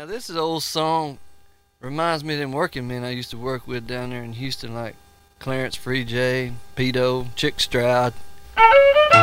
Now this is an old song. Reminds me of them working men I used to work with down there in Houston, like Clarence Free J, Pedo, Chick Stroud.